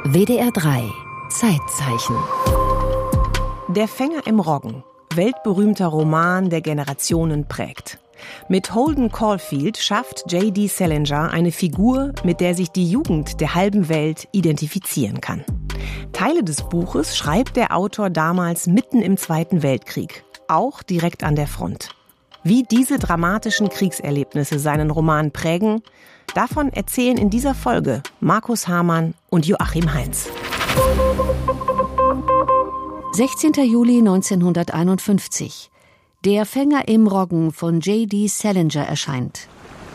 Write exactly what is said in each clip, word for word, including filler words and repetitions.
W D R drei Zeitzeichen. Der Fänger im Roggen. Weltberühmter Roman, der Generationen prägt. Mit Holden Caulfield schafft J D. Salinger eine Figur, mit der sich die Jugend der halben Welt identifizieren kann. Teile des Buches schreibt der Autor damals mitten im Zweiten Weltkrieg, auch direkt an der Front. Wie diese dramatischen Kriegserlebnisse seinen Roman prägen, davon erzählen in dieser Folge Markus Hamann und Joachim Heinz. sechzehnter Juli neunzehnhunderteinundfünfzig. Der Fänger im Roggen von J D. Salinger erscheint.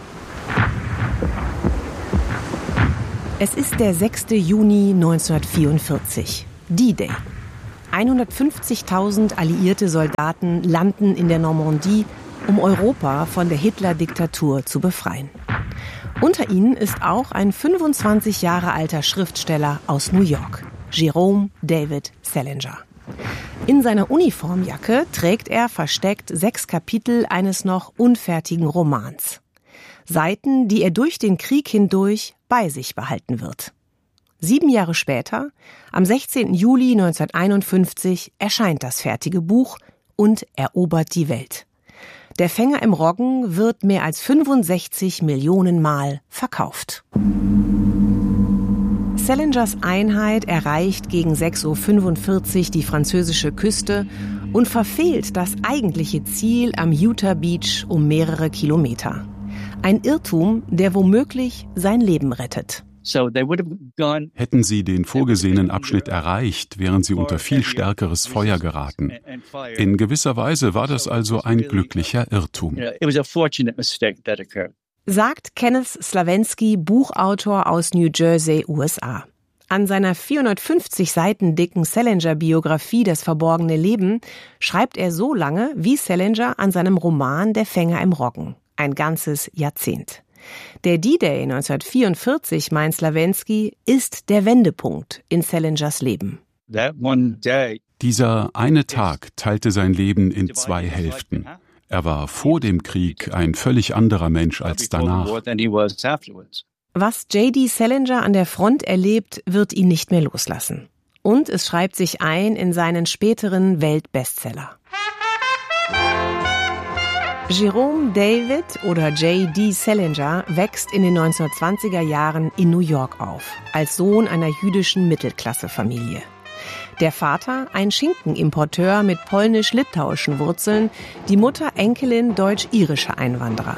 Es ist der sechster Juni neunzehnhundertvierundvierzig, D-Day. hundertfünfzigtausend alliierte Soldaten landen in der Normandie, um Europa von der Hitler-Diktatur zu befreien. Unter ihnen ist auch ein fünfundzwanzig Jahre alter Schriftsteller aus New York, Jerome David Salinger. In seiner Uniformjacke trägt er versteckt sechs Kapitel eines noch unfertigen Romans. Seiten, die er durch den Krieg hindurch bei sich behalten wird. Sieben Jahre später, am sechzehnten Juli neunzehnhunderteinundfünfzig, erscheint das fertige Buch und erobert die Welt. Der Fänger im Roggen wird mehr als fünfundsechzig Millionen Mal verkauft. Salingers Einheit erreicht gegen sechs Uhr fünfundvierzig die französische Küste und verfehlt das eigentliche Ziel am Utah Beach um mehrere Kilometer. Ein Irrtum, der womöglich sein Leben rettet. Hätten sie den vorgesehenen Abschnitt erreicht, wären sie unter viel stärkeres Feuer geraten. In gewisser Weise war das also ein glücklicher Irrtum. Sagt Kenneth Slavenski, Buchautor aus New Jersey, U S A. An seiner vierhundertfünfzig Seiten dicken Salinger-Biografie Das verborgene Leben schreibt er so lange wie Salinger an seinem Roman Der Fänger im Roggen. Ein ganzes Jahrzehnt. Der D-Day neunzehnhundertvierundvierzig, meint Slavenski, ist der Wendepunkt in Salingers Leben. Dieser eine Tag teilte sein Leben in zwei Hälften. Er war vor dem Krieg ein völlig anderer Mensch als danach. Was J D. Salinger an der Front erlebt, wird ihn nicht mehr loslassen. Und es schreibt sich ein in seinen späteren Weltbestseller. Jerome David oder J D. Salinger wächst in den neunzehnhundertzwanziger Jahren in New York auf, als Sohn einer jüdischen Mittelklassefamilie. Der Vater ein Schinkenimporteur mit polnisch-litauischen Wurzeln, die Mutter Enkelin deutsch-irischer Einwanderer.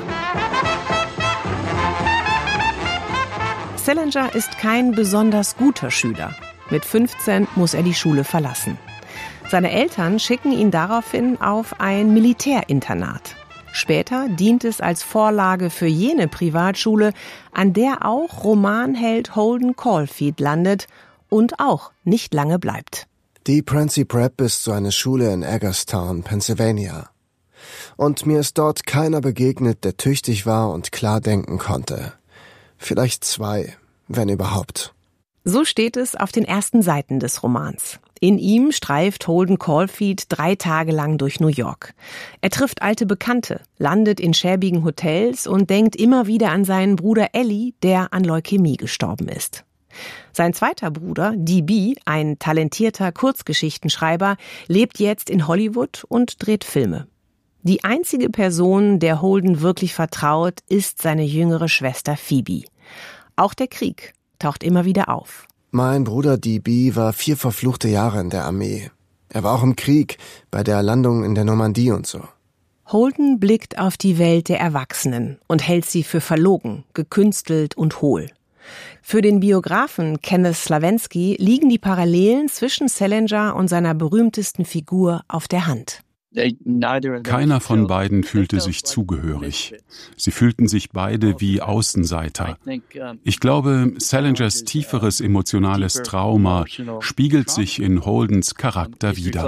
Salinger ist kein besonders guter Schüler. Mit fünfzehn muss er die Schule verlassen. Seine Eltern schicken ihn daraufhin auf ein Militärinternat. Später dient es als Vorlage für jene Privatschule, an der auch Romanheld Holden Caulfield landet und auch nicht lange bleibt. Die Prancy Prep ist so eine Schule in Hagerstown, Pennsylvania. Und mir ist dort keiner begegnet, der tüchtig war und klar denken konnte. Vielleicht zwei, wenn überhaupt. So steht es auf den ersten Seiten des Romans. In ihm streift Holden Caulfield drei Tage lang durch New York. Er trifft alte Bekannte, landet in schäbigen Hotels und denkt immer wieder an seinen Bruder Ellie, der an Leukämie gestorben ist. Sein zweiter Bruder, D B, ein talentierter Kurzgeschichtenschreiber, lebt jetzt in Hollywood und dreht Filme. Die einzige Person, der Holden wirklich vertraut, ist seine jüngere Schwester Phoebe. Auch der Krieg taucht immer wieder auf. Mein Bruder D B war vier verfluchte Jahre in der Armee. Er war auch im Krieg, bei der Landung in der Normandie und so. Holden blickt auf die Welt der Erwachsenen und hält sie für verlogen, gekünstelt und hohl. Für den Biografen Kenneth Slavenski liegen die Parallelen zwischen Salinger und seiner berühmtesten Figur auf der Hand. Keiner von beiden fühlte sich zugehörig. Sie fühlten sich beide wie Außenseiter. Ich glaube, Salingers tieferes emotionales Trauma spiegelt sich in Holdens Charakter wider.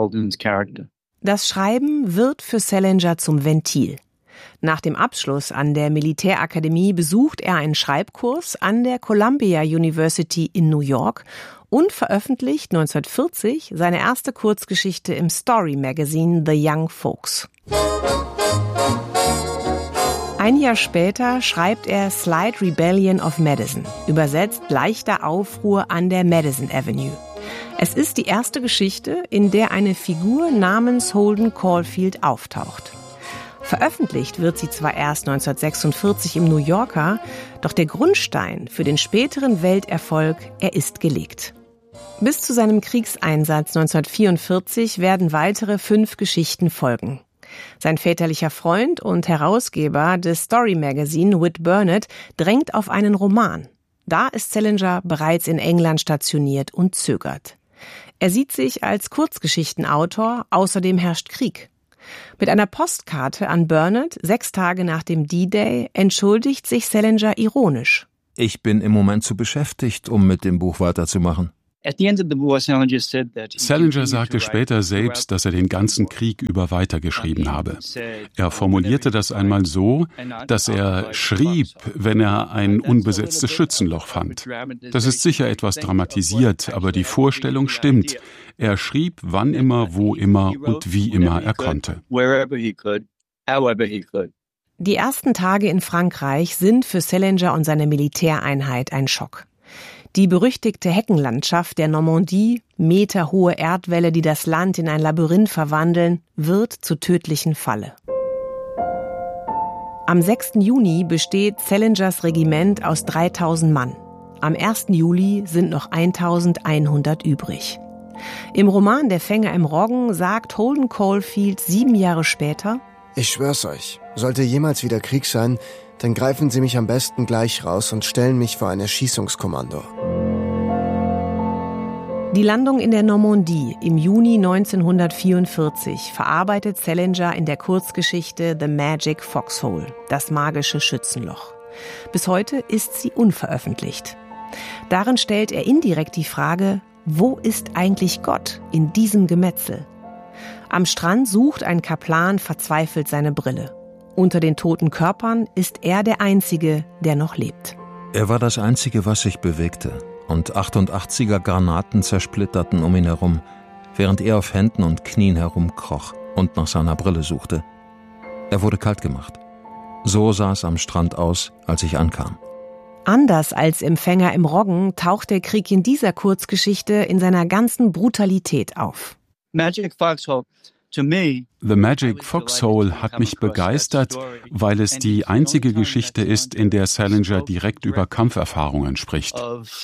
Das Schreiben wird für Salinger zum Ventil. Nach dem Abschluss an der Militärakademie besucht er einen Schreibkurs an der Columbia University in New York und veröffentlicht neunzehnhundertvierzig seine erste Kurzgeschichte im Story Magazine The Young Folks. Ein Jahr später schreibt er Slight Rebellion of Madison, übersetzt leichter Aufruhr an der Madison Avenue. Es ist die erste Geschichte, in der eine Figur namens Holden Caulfield auftaucht. Veröffentlicht wird sie zwar erst neunzehnhundertsechsundvierzig im New Yorker, doch der Grundstein für den späteren Welterfolg, er ist gelegt. Bis zu seinem Kriegseinsatz neunzehnhundertvierundvierzig werden weitere fünf Geschichten folgen. Sein väterlicher Freund und Herausgeber des Story Magazine, Whit Burnett, drängt auf einen Roman. Da ist Salinger bereits in England stationiert und zögert. Er sieht sich als Kurzgeschichtenautor, außerdem herrscht Krieg. Mit einer Postkarte an Burnett, sechs Tage nach dem D-Day, entschuldigt sich Salinger ironisch. Ich bin im Moment zu beschäftigt, um mit dem Buch weiterzumachen. Salinger sagte später selbst, dass er den ganzen Krieg über weitergeschrieben habe. Er formulierte das einmal so, dass er schrieb, wenn er ein unbesetztes Schützenloch fand. Das ist sicher etwas dramatisiert, aber die Vorstellung stimmt. Er schrieb, wann immer, wo immer und wie immer er konnte. Die ersten Tage in Frankreich sind für Salinger und seine Militäreinheit ein Schock. Die berüchtigte Heckenlandschaft der Normandie, meterhohe Erdwälle, die das Land in ein Labyrinth verwandeln, wird zur tödlichen Falle. Am sechsten Juni besteht Salingers Regiment aus dreitausend Mann. Am ersten Juli sind noch eintausendeinhundert übrig. Im Roman Der Fänger im Roggen sagt Holden Caulfield sieben Jahre später: Ich schwör's euch, sollte jemals wieder Krieg sein, dann greifen Sie mich am besten gleich raus und stellen mich vor ein Erschießungskommando. Die Landung in der Normandie im Juni neunzehnhundertvierundvierzig verarbeitet Salinger in der Kurzgeschichte The Magic Foxhole, das magische Schützenloch. Bis heute ist sie unveröffentlicht. Darin stellt er indirekt die Frage, wo ist eigentlich Gott in diesem Gemetzel? Am Strand sucht ein Kaplan verzweifelt seine Brille. Unter den toten Körpern ist er der Einzige, der noch lebt. Er war das Einzige, was sich bewegte. Und achtundachtziger Granaten zersplitterten um ihn herum, während er auf Händen und Knien herumkroch und nach seiner Brille suchte. Er wurde kalt gemacht. So sah es am Strand aus, als ich ankam. Anders als im Fänger im Roggen taucht der Krieg in dieser Kurzgeschichte in seiner ganzen Brutalität auf. Magic Foxhole. The Magic Foxhole hat mich begeistert, weil es die einzige Geschichte ist, in der Salinger direkt über Kampferfahrungen spricht.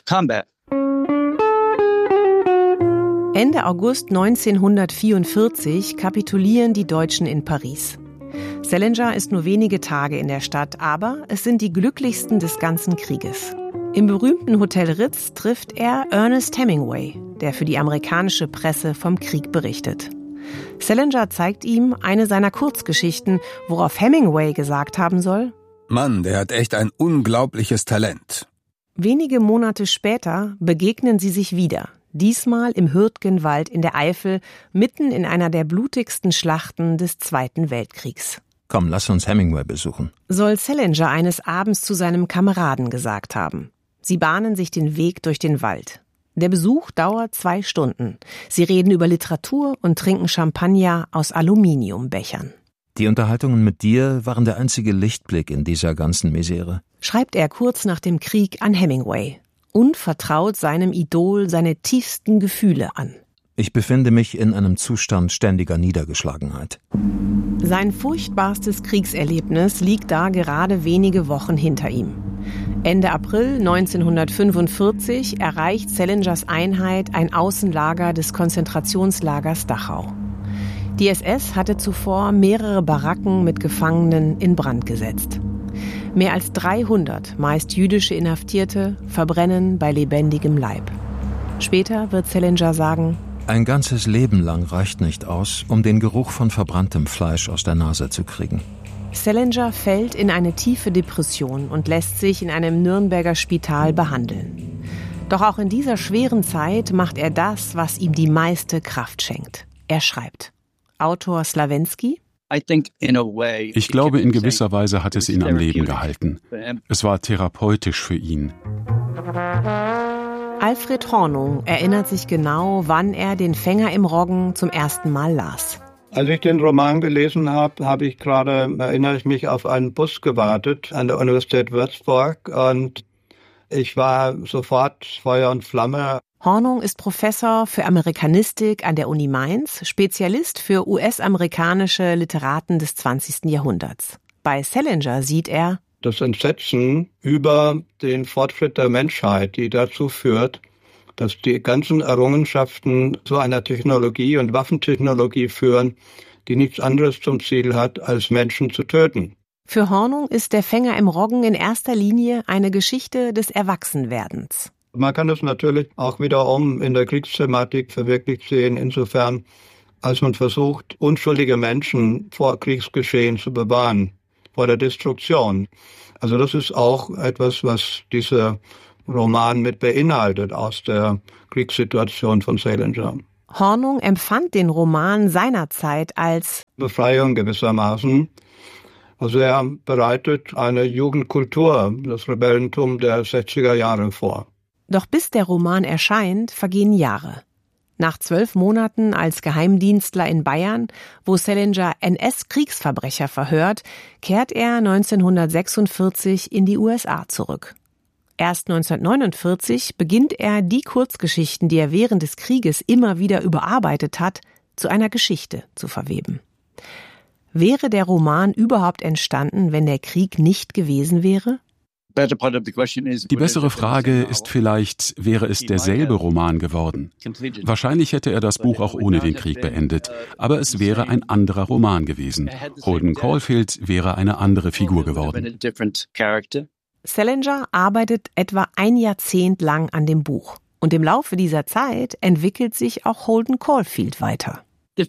Ende August neunzehnhundertvierundvierzig kapitulieren die Deutschen in Paris. Salinger ist nur wenige Tage in der Stadt, aber es sind die glücklichsten des ganzen Krieges. Im berühmten Hotel Ritz trifft er Ernest Hemingway, der für die amerikanische Presse vom Krieg berichtet. Salinger zeigt ihm eine seiner Kurzgeschichten, worauf Hemingway gesagt haben soll: Mann, der hat echt ein unglaubliches Talent. Wenige Monate später begegnen sie sich wieder, diesmal im Hürtgenwald in der Eifel, mitten in einer der blutigsten Schlachten des Zweiten Weltkriegs. Komm, lass uns Hemingway besuchen, soll Salinger eines Abends zu seinem Kameraden gesagt haben. Sie bahnen sich den Weg durch den Wald. Der Besuch dauert zwei Stunden. Sie reden über Literatur und trinken Champagner aus Aluminiumbechern. Die Unterhaltungen mit dir waren der einzige Lichtblick in dieser ganzen Misere, schreibt er kurz nach dem Krieg an Hemingway und vertraut seinem Idol seine tiefsten Gefühle an. Ich befinde mich in einem Zustand ständiger Niedergeschlagenheit. Sein furchtbarstes Kriegserlebnis liegt da gerade wenige Wochen hinter ihm. Ende April neunzehnhundertfünfundvierzig erreicht Salingers Einheit ein Außenlager des Konzentrationslagers Dachau. Die S S hatte zuvor mehrere Baracken mit Gefangenen in Brand gesetzt. Mehr als dreihundert, meist jüdische Inhaftierte, verbrennen bei lebendigem Leib. Später wird Salinger sagen: Ein ganzes Leben lang reicht nicht aus, um den Geruch von verbranntem Fleisch aus der Nase zu kriegen. Salinger fällt in eine tiefe Depression und lässt sich in einem Nürnberger Spital behandeln. Doch auch in dieser schweren Zeit macht er das, was ihm die meiste Kraft schenkt. Er schreibt. Autor Slawenski: Ich glaube, in gewisser Weise hat es ihn am Leben gehalten. Es war therapeutisch für ihn. Alfred Hornung erinnert sich genau, wann er den Fänger im Roggen zum ersten Mal las. Als ich den Roman gelesen habe, habe ich gerade, erinnere ich mich, auf einen Bus gewartet an der Universität Würzburg und ich war sofort Feuer und Flamme. Hornung ist Professor für Amerikanistik an der Uni Mainz, Spezialist für U S-amerikanische Literaten des zwanzigsten Jahrhunderts. Bei Salinger sieht er das Entsetzen über den Fortschritt der Menschheit, die dazu führt, dass die ganzen Errungenschaften zu einer Technologie und Waffentechnologie führen, die nichts anderes zum Ziel hat, als Menschen zu töten. Für Hornung ist Der Fänger im Roggen in erster Linie eine Geschichte des Erwachsenwerdens. Man kann es natürlich auch wiederum in der Kriegsthematik verwirklicht sehen, insofern, als man versucht, unschuldige Menschen vor Kriegsgeschehen zu bewahren, vor der Destruktion. Also das ist auch etwas, was dieser Roman mit beinhaltet aus der Kriegssituation von Salinger. Hornung empfand den Roman seinerzeit als Befreiung gewissermaßen. Also er bereitet eine Jugendkultur, das Rebellentum der sechziger Jahre vor. Doch bis der Roman erscheint, vergehen Jahre. Nach zwölf Monaten als Geheimdienstler in Bayern, wo Salinger N S-Kriegsverbrecher verhört, kehrt er neunzehnhundertsechsundvierzig in die U S A zurück. Erst neunzehnhundertneunundvierzig beginnt er, die Kurzgeschichten, die er während des Krieges immer wieder überarbeitet hat, zu einer Geschichte zu verweben. Wäre der Roman überhaupt entstanden, wenn der Krieg nicht gewesen wäre? Die bessere Frage ist vielleicht, wäre es derselbe Roman geworden? Wahrscheinlich hätte er das Buch auch ohne den Krieg beendet, aber es wäre ein anderer Roman gewesen. Holden Caulfield wäre eine andere Figur geworden. Salinger arbeitet etwa ein Jahrzehnt lang an dem Buch. Und im Laufe dieser Zeit entwickelt sich auch Holden Caulfield weiter.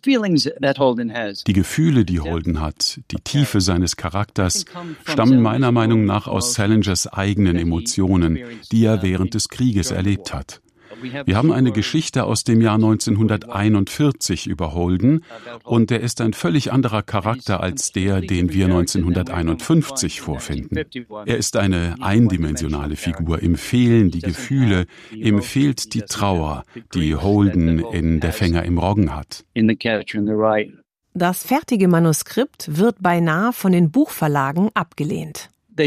Die Gefühle, die Holden hat, die Tiefe seines Charakters, stammen meiner Meinung nach aus Salingers eigenen Emotionen, die er während des Krieges erlebt hat. Wir haben eine Geschichte aus dem Jahr neunzehnhunderteinundvierzig über Holden und der ist ein völlig anderer Charakter als der, den wir neunzehnhunderteinundfünfzig vorfinden. Er ist eine eindimensionale Figur. Ihm fehlen die Gefühle, ihm fehlt die Trauer, die Holden in Der Fänger im Roggen hat. Das fertige Manuskript wird beinahe von den Buchverlagen abgelehnt.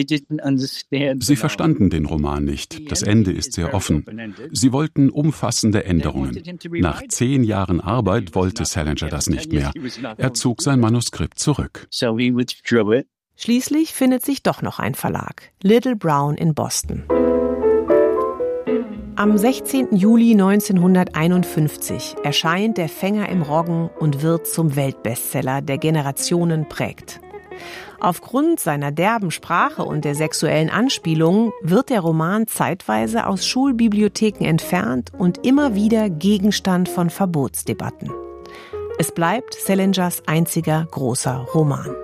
Sie verstanden den Roman nicht. Das Ende ist sehr offen. Sie wollten umfassende Änderungen. Nach zehn Jahren Arbeit wollte Salinger das nicht mehr. Er zog sein Manuskript zurück. Schließlich findet sich doch noch ein Verlag, Little Brown in Boston. Am sechzehnten Juli neunzehnhunderteinundfünfzig erscheint Der Fänger im Roggen und wird zum Weltbestseller, der Generationen prägt. Aufgrund seiner derben Sprache und der sexuellen Anspielungen wird der Roman zeitweise aus Schulbibliotheken entfernt und immer wieder Gegenstand von Verbotsdebatten. Es bleibt Salingers einziger großer Roman.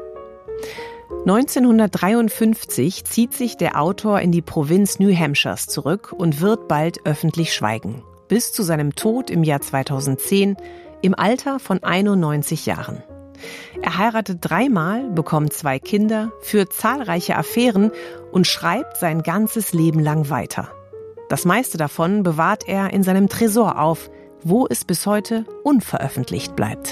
neunzehnhundertdreiundfünfzig zieht sich der Autor in die Provinz New Hampshires zurück und wird bald öffentlich schweigen. Bis zu seinem Tod im Jahr zweitausendzehn im Alter von einundneunzig Jahren. Er heiratet dreimal, bekommt zwei Kinder, führt zahlreiche Affären und schreibt sein ganzes Leben lang weiter. Das meiste davon bewahrt er in seinem Tresor auf, wo es bis heute unveröffentlicht bleibt.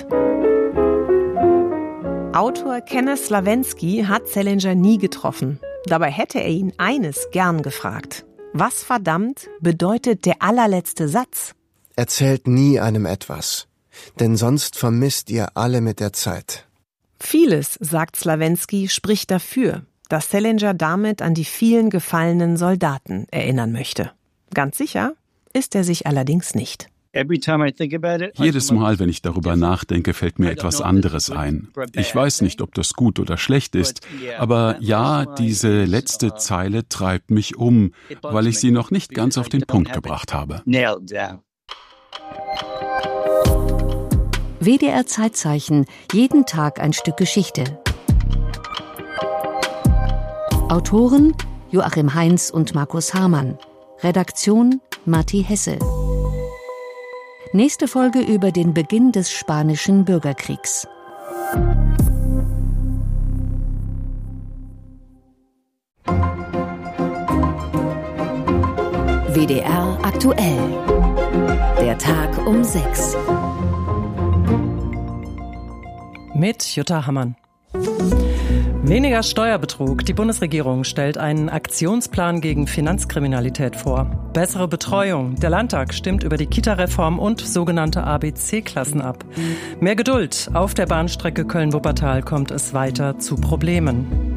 Autor Kenneth Slawenski hat Salinger nie getroffen. Dabei hätte er ihn eines gern gefragt. Was verdammt bedeutet der allerletzte Satz? Erzählt nie einem etwas. Denn sonst vermisst ihr alle mit der Zeit. Vieles, sagt Slawenski, spricht dafür, dass Salinger damit an die vielen gefallenen Soldaten erinnern möchte. Ganz sicher ist er sich allerdings nicht. Jedes Mal, wenn ich darüber nachdenke, fällt mir etwas anderes ein. Ich weiß nicht, ob das gut oder schlecht ist, aber ja, diese letzte Zeile treibt mich um, weil ich sie noch nicht ganz auf den Punkt gebracht habe. W D R Zeitzeichen, jeden Tag ein Stück Geschichte. Autoren Joachim Heinz und Markus Hamann. Redaktion Matti Hesse. Nächste Folge über den Beginn des Spanischen Bürgerkriegs. W D R aktuell. Der Tag um sechs. mit Jutta Hammann. Weniger Steuerbetrug. Die Bundesregierung stellt einen Aktionsplan gegen Finanzkriminalität vor. Bessere Betreuung. Der Landtag stimmt über die Kita-Reform und sogenannte A B C-Klassen ab. Mehr Geduld. Auf der Bahnstrecke Köln-Wuppertal kommt es weiter zu Problemen.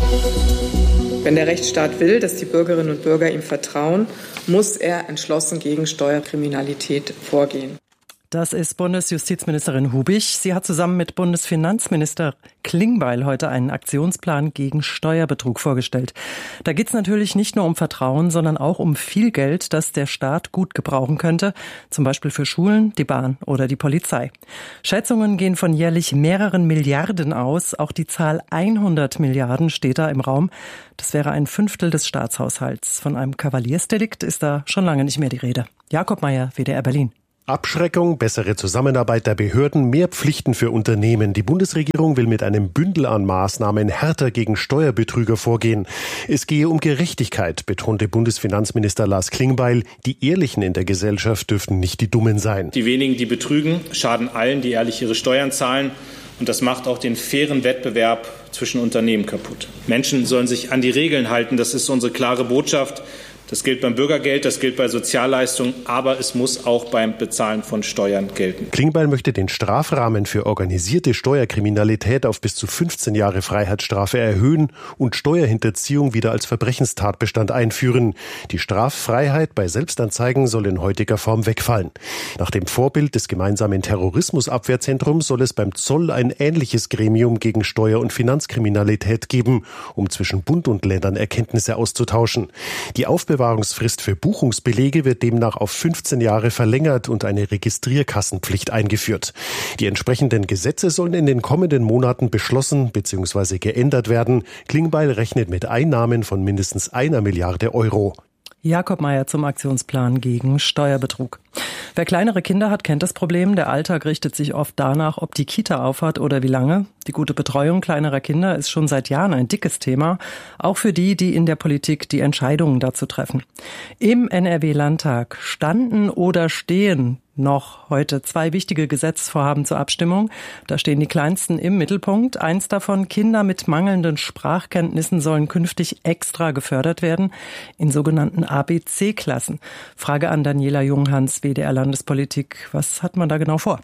Wenn der Rechtsstaat will, dass die Bürgerinnen und Bürger ihm vertrauen, muss er entschlossen gegen Steuerkriminalität vorgehen. Das ist Bundesjustizministerin Hubig. Sie hat zusammen mit Bundesfinanzminister Klingbeil heute einen Aktionsplan gegen Steuerbetrug vorgestellt. Da geht es natürlich nicht nur um Vertrauen, sondern auch um viel Geld, das der Staat gut gebrauchen könnte, zum Beispiel für Schulen, die Bahn oder die Polizei. Schätzungen gehen von jährlich mehreren Milliarden aus. Auch die Zahl hundert Milliarden steht da im Raum. Das wäre ein Fünftel des Staatshaushalts. Von einem Kavaliersdelikt ist da schon lange nicht mehr die Rede. Jakob Mayer, W D R Berlin. Abschreckung, bessere Zusammenarbeit der Behörden, mehr Pflichten für Unternehmen. Die Bundesregierung will mit einem Bündel an Maßnahmen härter gegen Steuerbetrüger vorgehen. Es gehe um Gerechtigkeit, betonte Bundesfinanzminister Lars Klingbeil. Die Ehrlichen in der Gesellschaft dürften nicht die Dummen sein. Die wenigen, die betrügen, schaden allen, die ehrlich ihre Steuern zahlen. Und das macht auch den fairen Wettbewerb zwischen Unternehmen kaputt. Menschen sollen sich an die Regeln halten. Das ist unsere klare Botschaft. Das gilt beim Bürgergeld, das gilt bei Sozialleistungen, aber es muss auch beim Bezahlen von Steuern gelten. Klingbeil möchte den Strafrahmen für organisierte Steuerkriminalität auf bis zu fünfzehn Jahre Freiheitsstrafe erhöhen und Steuerhinterziehung wieder als Verbrechenstatbestand einführen. Die Straffreiheit bei Selbstanzeigen soll in heutiger Form wegfallen. Nach dem Vorbild des gemeinsamen Terrorismusabwehrzentrums soll es beim Zoll ein ähnliches Gremium gegen Steuer- und Finanzkriminalität geben, um zwischen Bund und Ländern Erkenntnisse auszutauschen. Die Aufbewahrungsfrist für Buchungsbelege wird demnach auf fünfzehn Jahre verlängert und eine Registrierkassenpflicht eingeführt. Die entsprechenden Gesetze sollen in den kommenden Monaten beschlossen bzw. geändert werden. Klingbeil rechnet mit Einnahmen von mindestens einer Milliarde Euro. Jakob Mayer zum Aktionsplan gegen Steuerbetrug. Wer kleinere Kinder hat, kennt das Problem. Der Alltag richtet sich oft danach, ob die Kita aufhat oder wie lange. Die gute Betreuung kleinerer Kinder ist schon seit Jahren ein dickes Thema, auch für die, die in der Politik die Entscheidungen dazu treffen. Im N R W-Landtag standen oder stehen noch heute zwei wichtige Gesetzesvorhaben zur Abstimmung. Da stehen die Kleinsten im Mittelpunkt. Eins davon, Kinder mit mangelnden Sprachkenntnissen sollen künftig extra gefördert werden in sogenannten A B C-Klassen. Frage an Daniela Junghans, W D R Landespolitik. Was hat man da genau vor?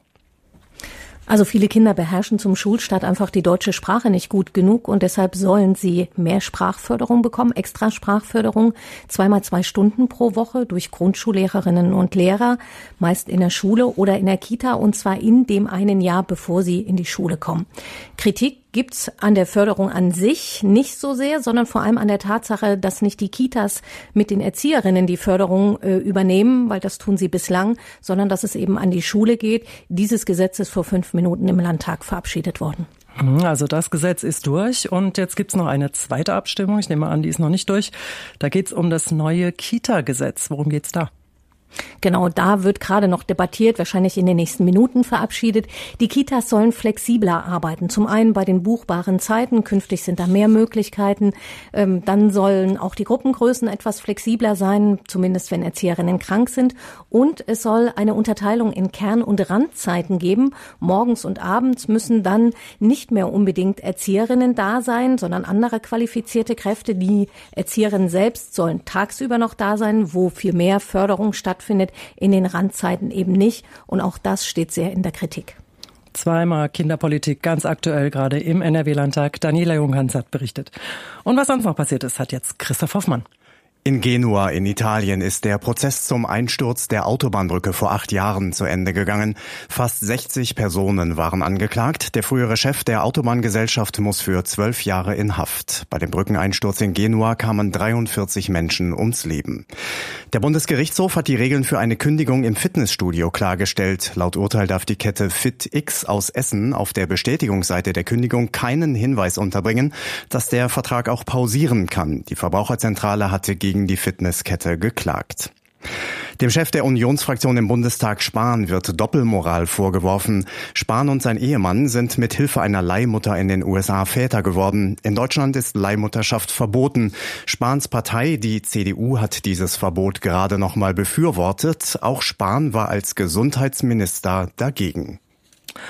Also viele Kinder beherrschen zum Schulstart einfach die deutsche Sprache nicht gut genug und deshalb sollen sie mehr Sprachförderung bekommen, extra Sprachförderung, zweimal zwei Stunden pro Woche durch Grundschullehrerinnen und Lehrer, meist in der Schule oder in der Kita und zwar in dem einen Jahr, bevor sie in die Schule kommen. Kritik gibt's an der Förderung an sich nicht so sehr, sondern vor allem an der Tatsache, dass nicht die Kitas mit den Erzieherinnen die Förderung äh, übernehmen, weil das tun sie bislang, sondern dass es eben an die Schule geht. Dieses Gesetz ist vor fünf Minuten im Landtag verabschiedet worden. Also das Gesetz ist durch und jetzt gibt's noch eine zweite Abstimmung. Ich nehme an, die ist noch nicht durch. Da geht's um das neue Kita-Gesetz. Worum geht's da? Genau, da wird gerade noch debattiert, wahrscheinlich in den nächsten Minuten verabschiedet. Die Kitas sollen flexibler arbeiten. Zum einen bei den buchbaren Zeiten, künftig sind da mehr Möglichkeiten. Ähm, dann sollen auch die Gruppengrößen etwas flexibler sein, zumindest wenn Erzieherinnen krank sind. Und es soll eine Unterteilung in Kern- und Randzeiten geben. Morgens und abends müssen dann nicht mehr unbedingt Erzieherinnen da sein, sondern andere qualifizierte Kräfte. Die Erzieherinnen selbst sollen tagsüber noch da sein, wo viel mehr Förderung stattfindet. Findet in den Randzeiten eben nicht. Und auch das steht sehr in der Kritik. Zweimal Kinderpolitik, ganz aktuell gerade im N R W-Landtag. Daniela Junghans hat berichtet. Und was sonst noch passiert ist, hat jetzt Christoph Hoffmann. In Genua in Italien ist der Prozess zum Einsturz der Autobahnbrücke vor acht Jahren zu Ende gegangen. Fast sechzig Personen waren angeklagt. Der frühere Chef der Autobahngesellschaft muss für zwölf Jahre in Haft. Bei dem Brückeneinsturz in Genua kamen dreiundvierzig Menschen ums Leben. Der Bundesgerichtshof hat die Regeln für eine Kündigung im Fitnessstudio klargestellt. Laut Urteil darf die Kette FitX aus Essen auf der Bestätigungsseite der Kündigung keinen Hinweis unterbringen, dass der Vertrag auch pausieren kann. Die Verbraucherzentrale hatte gegen gegen die Fitnesskette geklagt. Dem Chef der Unionsfraktion im Bundestag Spahn wird Doppelmoral vorgeworfen. Spahn und sein Ehemann sind mit Hilfe einer Leihmutter in den U S A Väter geworden. In Deutschland ist Leihmutterschaft verboten. Spahns Partei, die C D U, hat dieses Verbot gerade noch mal befürwortet. Auch Spahn war als Gesundheitsminister dagegen.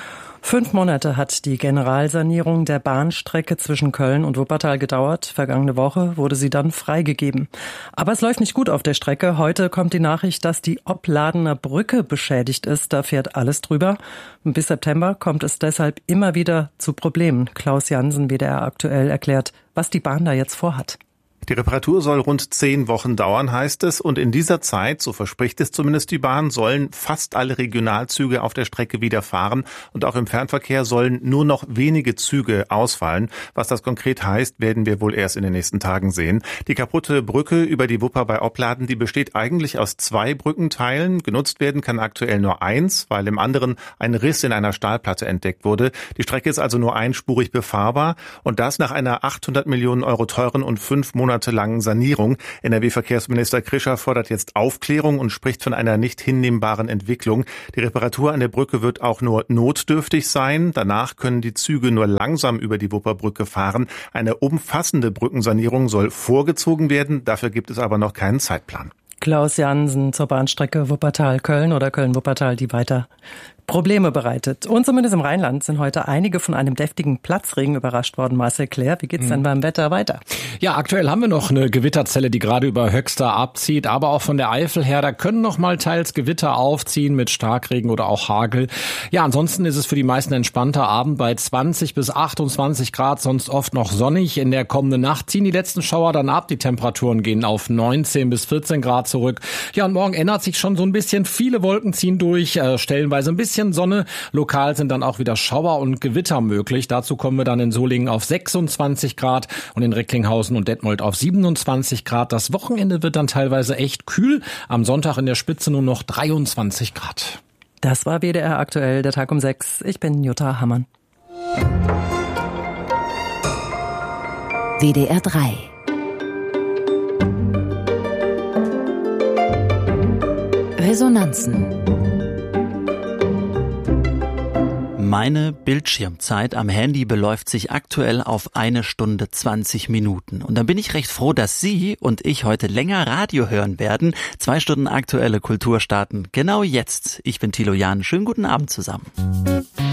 Fünf Monate hat die Generalsanierung der Bahnstrecke zwischen Köln und Wuppertal gedauert. Vergangene Woche wurde sie dann freigegeben. Aber es läuft nicht gut auf der Strecke. Heute kommt die Nachricht, dass die Opladener Brücke beschädigt ist. Da fährt alles drüber. Bis September kommt es deshalb immer wieder zu Problemen. Klaus Jansen, W D R aktuell, erklärt, was die Bahn da jetzt vorhat. Die Reparatur soll rund zehn Wochen dauern, heißt es. Und in dieser Zeit, so verspricht es zumindest die Bahn, sollen fast alle Regionalzüge auf der Strecke wieder fahren. Und auch im Fernverkehr sollen nur noch wenige Züge ausfallen. Was das konkret heißt, werden wir wohl erst in den nächsten Tagen sehen. Die kaputte Brücke über die Wupper bei Opladen, die besteht eigentlich aus zwei Brückenteilen. Genutzt werden kann aktuell nur eins, weil im anderen ein Riss in einer Stahlplatte entdeckt wurde. Die Strecke ist also nur einspurig befahrbar. Und das nach einer achthundert Millionen Euro teuren und fünf Monate langen Sanierung. N R W-Verkehrsminister Krischer fordert jetzt Aufklärung und spricht von einer nicht hinnehmbaren Entwicklung. Die Reparatur an der Brücke wird auch nur notdürftig sein. Danach können die Züge nur langsam über die Wupperbrücke fahren. Eine umfassende Brückensanierung soll vorgezogen werden. Dafür gibt es aber noch keinen Zeitplan. Klaus Jansen zur Bahnstrecke Wuppertal-Köln oder Köln-Wuppertal, die weiter Probleme bereitet. Und zumindest im Rheinland sind heute einige von einem deftigen Platzregen überrascht worden. Marcel Claire, wie geht's denn beim Wetter weiter? Ja, aktuell haben wir noch eine Gewitterzelle, die gerade über Höxter abzieht, aber auch von der Eifel her, da können noch mal teils Gewitter aufziehen mit Starkregen oder auch Hagel. Ja, ansonsten ist es für die meisten entspannter Abend bei zwanzig bis achtundzwanzig Grad, sonst oft noch sonnig. In der kommenden Nacht ziehen die letzten Schauer dann ab. Die Temperaturen gehen auf neunzehn bis vierzehn Grad zurück. Ja, und morgen ändert sich schon so ein bisschen. Viele Wolken ziehen durch, äh, stellenweise ein bisschen Sonne. Lokal sind dann auch wieder Schauer und Gewitter möglich. Dazu kommen wir dann in Solingen auf sechsundzwanzig Grad und in Recklinghausen und Detmold auf siebenundzwanzig Grad. Das Wochenende wird dann teilweise echt kühl. Am Sonntag in der Spitze nur noch dreiundzwanzig Grad. Das war W D R aktuell, der Tag um sechs. Ich bin Jutta Hammann. W D R drei. Resonanzen. Meine Bildschirmzeit am Handy beläuft sich aktuell auf eine Stunde zwanzig Minuten. Und dann bin ich recht froh, dass Sie und ich heute länger Radio hören werden. Zwei Stunden aktuelle Kultur starten genau jetzt. Ich bin Thilo Jahn. Schönen guten Abend zusammen.